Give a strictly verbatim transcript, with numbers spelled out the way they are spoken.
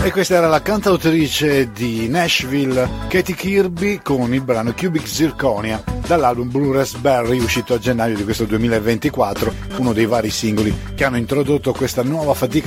E questa era la cantautrice di Nashville, Katy Kirby, con il brano Cubic Zirconia dall'album Blue Raspberry uscito a gennaio di questo duemilaventiquattro, uno dei vari singoli che hanno introdotto questa nuova fatica